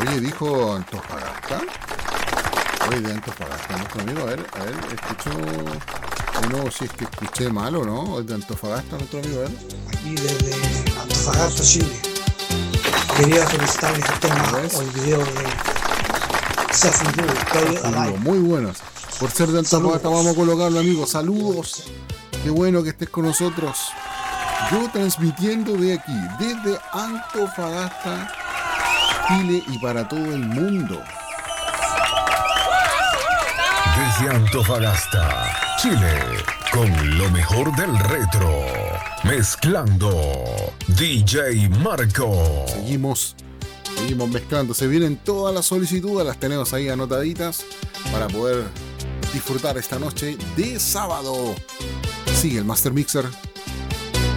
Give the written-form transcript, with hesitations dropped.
Oye, dijo Antofagasta. Oye, de Antofagasta, nuestro amigo. A ver, escucho. O no, si es que escuché mal o no. Es de Antofagasta, nuestro amigo. A ver. Aquí desde Antofagasta, Chile. Quería felicitarles a todos por el video de Seth and Alive. Muy buenas. Por ser de Antofagasta, Saludos. vamos a colocarlo, amigos. Saludos. Qué bueno que estés con nosotros. Yo transmitiendo de aquí, desde Antofagasta, Chile y para todo el mundo. Desde Antofagasta, Chile, con lo mejor del retro, mezclando DJ Marco. Seguimos mezclando. Se vienen todas las solicitudes, las tenemos ahí anotaditas para poder disfrutar esta noche de sábado. Sigue el Master Mixer.